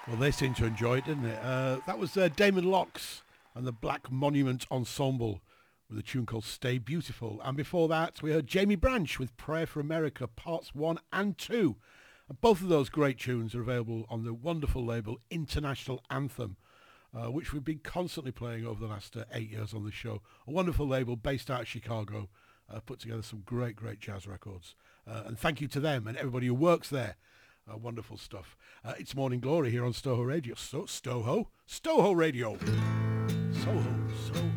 Well, they seem to enjoy it, didn't they? That was Damon Locks and the Black Monument Ensemble with a tune called Stay Beautiful. And before that, we heard Jamie Branch with Prayer for America, Parts 1 and 2. And both of those great tunes are available on the wonderful label International Anthem, which we've been constantly playing over the last 8 years on the show. A wonderful label based out of Chicago, put together some great, great jazz records. And thank you to them and everybody who works there. Wonderful stuff. It's Morning Glory here on Stoho Radio. Stoho Radio. Soho.